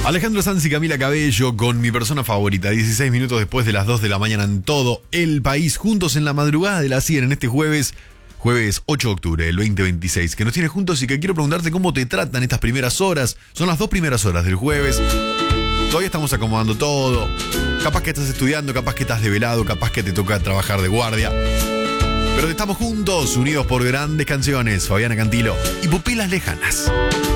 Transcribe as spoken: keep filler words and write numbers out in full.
Alejandro Sanz y Camila Cabello con mi persona favorita, dieciséis minutos después de las dos de la mañana en todo el país, juntos en la madrugada de la cien en este jueves, jueves ocho de octubre del veinte veintiséis, que nos tiene juntos y que quiero preguntarte cómo te tratan estas primeras horas. Son las dos primeras horas del jueves, todavía estamos acomodando todo, capaz que estás estudiando, capaz que estás develado, capaz que te toca trabajar de guardia, pero estamos juntos, unidos por grandes canciones, Fabiana Cantilo y Pupilas Lejanas.